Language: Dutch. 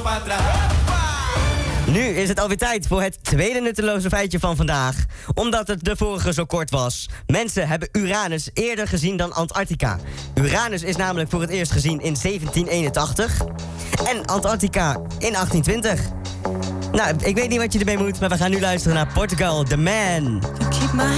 Nu is het alweer tijd voor het tweede nutteloze feitje van vandaag. Omdat het de vorige zo kort was. Mensen hebben Uranus eerder gezien dan Antarctica. Uranus is namelijk voor het eerst gezien in 1781. En Antarctica in 1820. Nou, ik weet niet wat je ermee moet, maar we gaan nu luisteren naar Portugal, The Man.